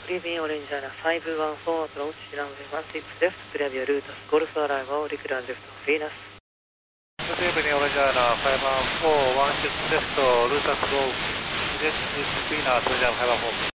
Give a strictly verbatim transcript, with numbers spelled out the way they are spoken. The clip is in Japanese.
リビンオレンジアナファイブワンフォーアプローチランウェイワンシックスレフトクリアビュールータスゴルフアライバーリクランレフトフィーナスグリビンオレンジアナファイブワンフォーワンシックスレフトルータスゴールフィーナスフィーナスファイブワンフォー